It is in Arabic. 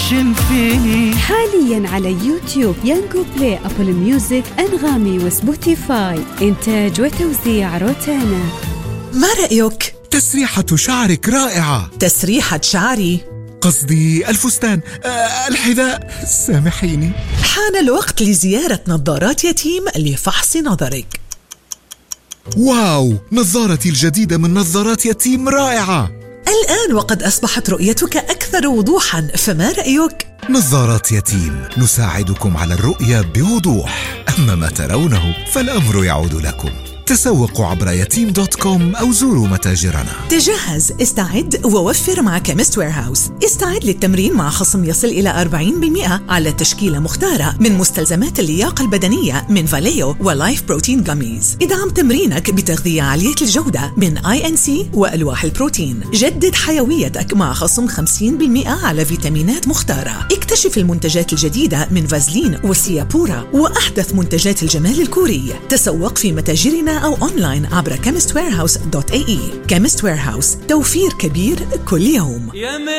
باشن فيني. حاليا على يوتيوب، يانجو بلاي، أبل ميوزك، أنغامي وسبوتيفاي. إنتاج وتوزيع روتانا. ما رأيك؟ تسريحة شعرك رائعة. تسريحة شعري؟ قصدي الفستان، الحذاء، سامحيني. حان الوقت لزيارة نظارات يتيم لفحص نظرك. واو، نظارتي الجديدة من نظارات يتيم رائعة. الآن وقد أصبحت رؤيتك أكثر وضوحاً، فما رأيك؟ نظارات يتيم، نساعدكم على الرؤية بوضوح. أما ما ترونه فالأمر يعود لكم. تسوقوا عبر يتيم.com أو زوروا متاجرنا. تجهز، استعد ووفر مع كيمست ويرهاوس. استعد للتمرين مع خصم يصل إلى 40% على تشكيلة مختارة من مستلزمات اللياقة البدنية من فاليو ولايف بروتين جاميز. ادعم تمرينك بتغذية عالية الجودة من INC وألواح البروتين. جدد حيويتك مع خصم 50% على فيتامينات مختارة. اكتشف المنتجات الجديدة من فازلين وسيابورا وأحدث منتجات الجمال الكوري. تسوق في متاجرنا أو أونلاين عبر chemistwarehouse.ae. Chemist Warehouse، توفير كبير كل يوم.